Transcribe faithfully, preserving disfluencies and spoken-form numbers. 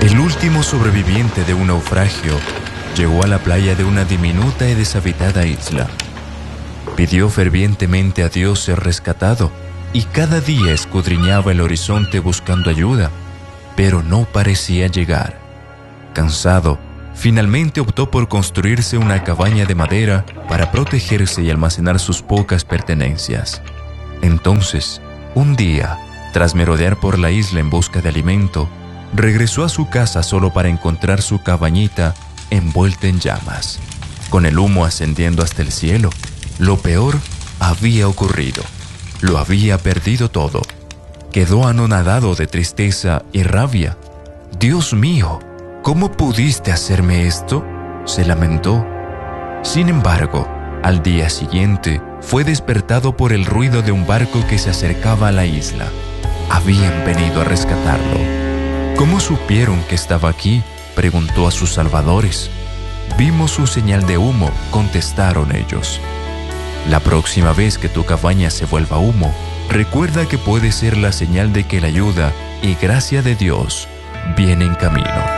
El último sobreviviente de un naufragio llegó a la playa de una diminuta y deshabitada isla. Pidió fervientemente a Dios ser rescatado y cada día escudriñaba el horizonte buscando ayuda, pero no parecía llegar. Cansado, finalmente optó por construirse una cabaña de madera para protegerse y almacenar sus pocas pertenencias. Entonces, un día, tras merodear por la isla en busca de alimento, regresó a su casa solo para encontrar su cabañita envuelta en llamas, con el humo ascendiendo hasta el cielo. Lo peor había ocurrido. Lo había perdido todo. Quedó anonadado de tristeza y rabia. «Dios mío, ¿cómo pudiste hacerme esto?», se lamentó. Sin embargo, al día siguiente fue despertado por el ruido de un barco que se acercaba a la isla. Habían venido a rescatarlo. «¿Cómo supieron que estaba aquí?», preguntó a sus salvadores. «Vimos su señal de humo», contestaron ellos. La próxima vez que tu cabaña se vuelva humo, recuerda que puede ser la señal de que la ayuda y gracia de Dios viene en camino.